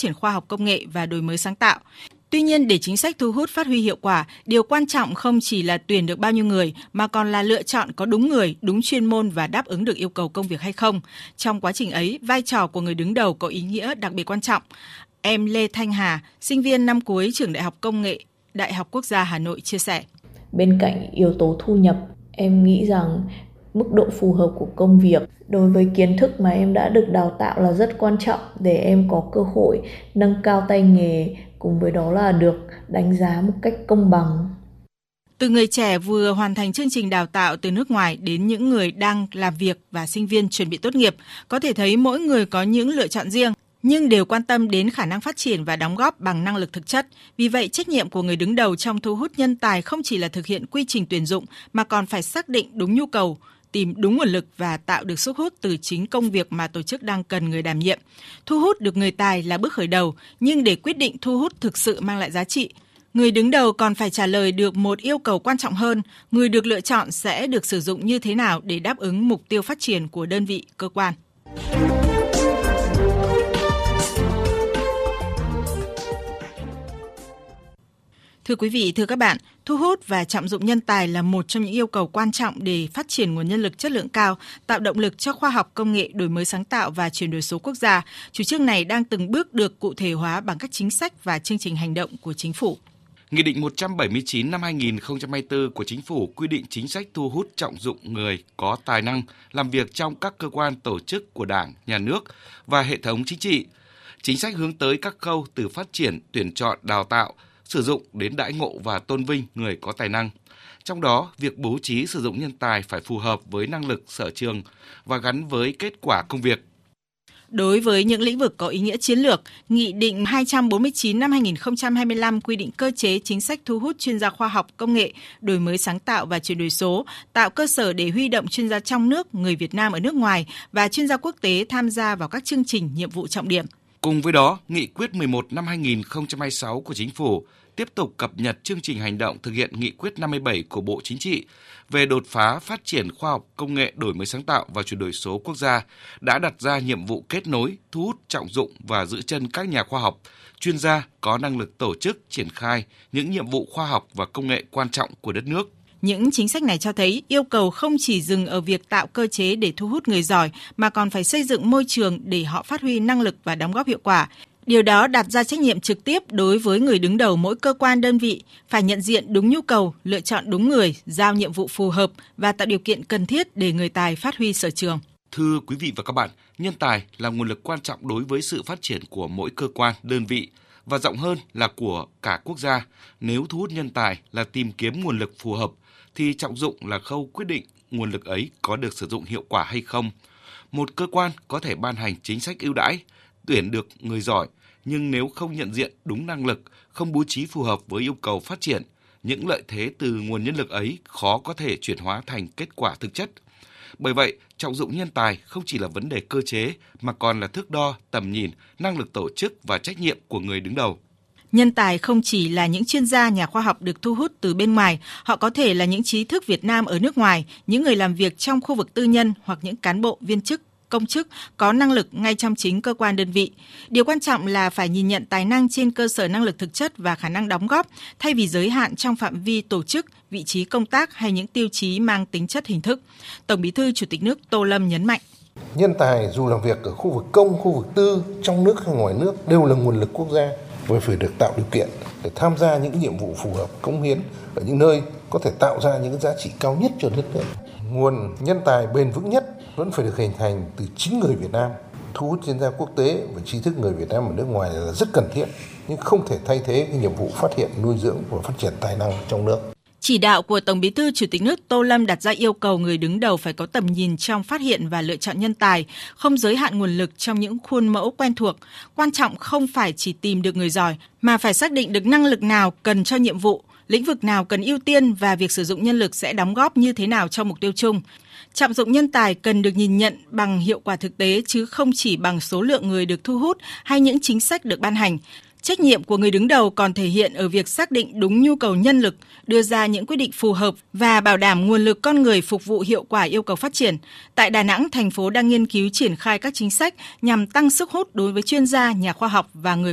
triển khoa học công nghệ và đổi mới sáng tạo. Tuy nhiên, để chính sách thu hút phát huy hiệu quả, điều quan trọng không chỉ là tuyển được bao nhiêu người, mà còn là lựa chọn có đúng người, đúng chuyên môn và đáp ứng được yêu cầu công việc hay không. Trong quá trình ấy, vai trò của người đứng đầu có ý nghĩa đặc biệt quan trọng. Em Lê Thanh Hà, sinh viên năm cuối trường Đại học Công nghệ, Đại học Quốc gia Hà Nội chia sẻ. Bên cạnh yếu tố thu nhập, em nghĩ rằng mức độ phù hợp của công việc đối với kiến thức mà em đã được đào tạo là rất quan trọng để em có cơ hội nâng cao tay nghề, cùng với đó là được đánh giá một cách công bằng. Từ người trẻ vừa hoàn thành chương trình đào tạo từ nước ngoài đến những người đang làm việc và sinh viên chuẩn bị tốt nghiệp, có thể thấy mỗi người có những lựa chọn riêng, nhưng đều quan tâm đến khả năng phát triển và đóng góp bằng năng lực thực chất. Vì vậy, trách nhiệm của người đứng đầu trong thu hút nhân tài không chỉ là thực hiện quy trình tuyển dụng, mà còn phải xác định đúng nhu cầu, tìm đúng nguồn lực và tạo được sức hút từ chính công việc mà tổ chức đang cần người đảm nhiệm. Thu hút được người tài là bước khởi đầu, nhưng để quyết định thu hút thực sự mang lại giá trị, người đứng đầu còn phải trả lời được một yêu cầu quan trọng hơn: người được lựa chọn sẽ được sử dụng như thế nào để đáp ứng mục tiêu phát triển của đơn vị, cơ quan. Thưa quý vị, thưa các bạn, thu hút và trọng dụng nhân tài là một trong những yêu cầu quan trọng để phát triển nguồn nhân lực chất lượng cao, tạo động lực cho khoa học công nghệ, đổi mới sáng tạo và chuyển đổi số quốc gia. Chủ trương này đang từng bước được cụ thể hóa bằng các chính sách và chương trình hành động của chính phủ. Nghị định 179 năm 2024 của Chính phủ quy định chính sách thu hút trọng dụng người có tài năng làm việc trong các cơ quan tổ chức của Đảng, Nhà nước và hệ thống chính trị. Chính sách hướng tới các khâu từ phát triển, tuyển chọn, đào tạo, sử dụng đến đãi ngộ và tôn vinh người có tài năng. Trong đó, việc bố trí sử dụng nhân tài phải phù hợp với năng lực sở trường và gắn với kết quả công việc. Đối với những lĩnh vực có ý nghĩa chiến lược, Nghị định 249 năm 2025 quy định cơ chế chính sách thu hút chuyên gia khoa học, công nghệ, đổi mới sáng tạo và chuyển đổi số, tạo cơ sở để huy động chuyên gia trong nước, người Việt Nam ở nước ngoài và chuyên gia quốc tế tham gia vào các chương trình nhiệm vụ trọng điểm. Cùng với đó, Nghị quyết 11 năm 2026 của Chính phủ tiếp tục cập nhật chương trình hành động thực hiện Nghị quyết 57 của Bộ Chính trị về đột phá phát triển khoa học, công nghệ, đổi mới sáng tạo và chuyển đổi số quốc gia, đã đặt ra nhiệm vụ kết nối, thu hút, trọng dụng và giữ chân các nhà khoa học, chuyên gia có năng lực tổ chức, triển khai những nhiệm vụ khoa học và công nghệ quan trọng của đất nước. Những chính sách này cho thấy yêu cầu không chỉ dừng ở việc tạo cơ chế để thu hút người giỏi, mà còn phải xây dựng môi trường để họ phát huy năng lực và đóng góp hiệu quả. Điều đó đặt ra trách nhiệm trực tiếp đối với người đứng đầu mỗi cơ quan đơn vị, phải nhận diện đúng nhu cầu, lựa chọn đúng người, giao nhiệm vụ phù hợp và tạo điều kiện cần thiết để người tài phát huy sở trường. Thưa quý vị và các bạn, nhân tài là nguồn lực quan trọng đối với sự phát triển của mỗi cơ quan, đơn vị và rộng hơn là của cả quốc gia. Nếu thu hút nhân tài là tìm kiếm nguồn lực phù hợp, thì trọng dụng là khâu quyết định nguồn lực ấy có được sử dụng hiệu quả hay không. Một cơ quan có thể ban hành chính sách ưu đãi, tuyển được người giỏi, nhưng nếu không nhận diện đúng năng lực, không bố trí phù hợp với yêu cầu phát triển, những lợi thế từ nguồn nhân lực ấy khó có thể chuyển hóa thành kết quả thực chất. Bởi vậy, trọng dụng nhân tài không chỉ là vấn đề cơ chế, mà còn là thước đo, tầm nhìn, năng lực tổ chức và trách nhiệm của người đứng đầu. Nhân tài không chỉ là những chuyên gia, nhà khoa học được thu hút từ bên ngoài, họ có thể là những trí thức Việt Nam ở nước ngoài, những người làm việc trong khu vực tư nhân hoặc những cán bộ, viên chức, công chức có năng lực ngay trong chính cơ quan đơn vị. Điều quan trọng là phải nhìn nhận tài năng trên cơ sở năng lực thực chất và khả năng đóng góp, thay vì giới hạn trong phạm vi tổ chức, vị trí công tác hay những tiêu chí mang tính chất hình thức. Tổng Bí thư Chủ tịch nước Tô Lâm nhấn mạnh. Nhân tài dù làm việc ở khu vực công, khu vực tư, trong nước hay ngoài nước đều là nguồn lực quốc gia và phải được tạo điều kiện để tham gia những nhiệm vụ phù hợp, cống hiến ở những nơi có thể tạo ra những giá trị cao nhất cho đất nước. Nguồn nhân tài bền vững nhất vẫn phải được hình thành từ chính người Việt Nam. Thu hút chuyên gia quốc tế và trí thức người Việt Nam ở nước ngoài là rất cần thiết, nhưng không thể thay thế cái nhiệm vụ phát hiện, nuôi dưỡng và phát triển tài năng trong nước. Chỉ đạo của Tổng Bí thư Chủ tịch nước Tô Lâm đặt ra yêu cầu người đứng đầu phải có tầm nhìn trong phát hiện và lựa chọn nhân tài, không giới hạn nguồn lực trong những khuôn mẫu quen thuộc. Quan trọng không phải chỉ tìm được người giỏi, mà phải xác định được năng lực nào cần cho nhiệm vụ, lĩnh vực nào cần ưu tiên và việc sử dụng nhân lực sẽ đóng góp như thế nào cho mục tiêu chung. Trọng dụng nhân tài cần được nhìn nhận bằng hiệu quả thực tế chứ không chỉ bằng số lượng người được thu hút hay những chính sách được ban hành. Trách nhiệm của người đứng đầu còn thể hiện ở việc xác định đúng nhu cầu nhân lực, đưa ra những quyết định phù hợp và bảo đảm nguồn lực con người phục vụ hiệu quả yêu cầu phát triển. Tại Đà Nẵng, thành phố đang nghiên cứu triển khai các chính sách nhằm tăng sức hút đối với chuyên gia, nhà khoa học và người